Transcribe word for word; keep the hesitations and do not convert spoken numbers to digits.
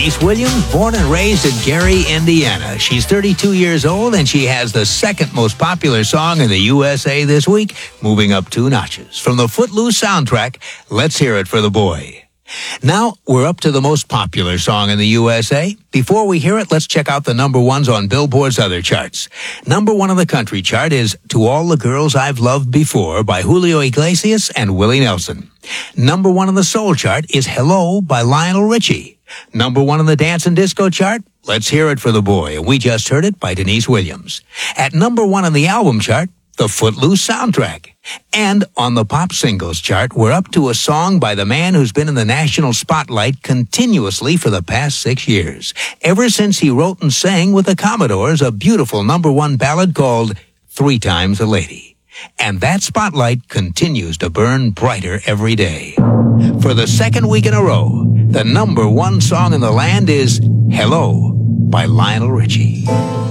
Denise Williams, born and raised in Gary, Indiana. She's thirty-two years old, and she has the second most popular song in the U S A this week, moving up two notches. From the Footloose soundtrack, let's hear it for the boy. Now, we're up to the most popular song in the U S A. Before we hear it, let's check out the number ones on Billboard's other charts. Number one on the country chart is To All the Girls I've Loved Before by Julio Iglesias and Willie Nelson. Number one on the soul chart is Hello by Lionel Richie. Number one on the dance and disco chart, Let's Hear It for the Boy. We just heard it by Denise Williams. At number one on the album chart, The Footloose soundtrack. And on the pop singles chart, we're up to a song by the man who's been in the national spotlight continuously for the past six years. Ever since he wrote and sang with the Commodores a beautiful number one ballad called Three Times a Lady. And that spotlight continues to burn brighter every day. For the second week in a row, the number one song in the land is Hello by Lionel Richie.